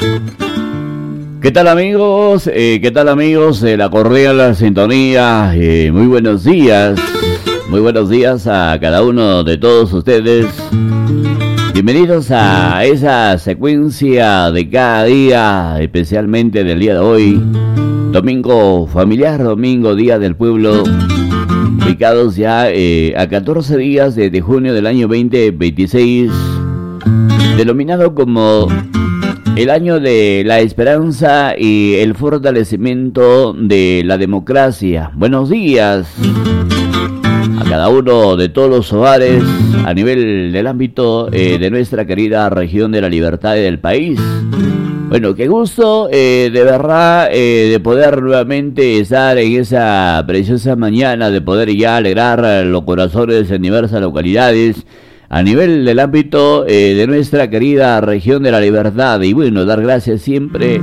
¿Qué tal amigos? ¿Qué tal amigos de la cordial sintonía? Muy buenos días. Muy buenos días a cada uno de todos ustedes. Bienvenidos a esa secuencia de cada día, especialmente del día de hoy. Domingo familiar, domingo Día del Pueblo. Ubicados ya a 14 días de junio del año 2026. Denominado como el año de la esperanza y el fortalecimiento de la democracia. Buenos días a cada uno de todos los hogares a nivel del ámbito de nuestra querida región de la libertad y del país. Bueno, qué gusto de verdad de poder nuevamente estar en esa preciosa mañana, de poder ya alegrar los corazones en diversas localidades a nivel del ámbito de nuestra querida región de la libertad. Y bueno, dar gracias siempre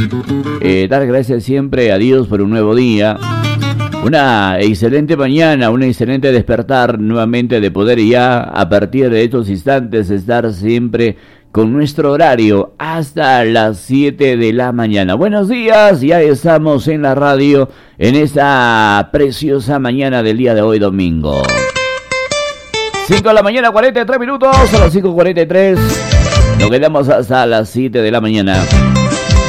a Dios por un nuevo día, una excelente mañana, un excelente despertar nuevamente, de poder ya a partir de estos instantes estar siempre con nuestro horario hasta las 7 de la mañana. Buenos días, ya estamos en la radio en esta preciosa mañana del día de hoy, domingo. 5 de la mañana, 43 minutos, a las 5:43. Nos quedamos hasta las 7 de la mañana.